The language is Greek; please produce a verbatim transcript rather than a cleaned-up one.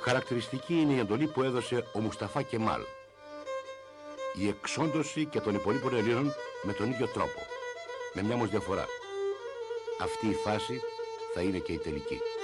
Χαρακτηριστική είναι η εντολή που έδωσε ο Μουσταφά Κεμάλ. Η εξόντωση και των υπολείπων Ελλήνων με τον ίδιο τρόπο. Με μια όμως διαφορά. Αυτή η φάση θα είναι και η τελική.